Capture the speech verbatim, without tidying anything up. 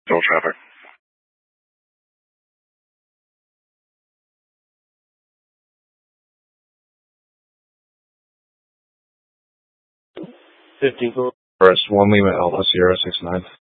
Still traffic. fifteen. First one Lima Alpha Sierra six nine.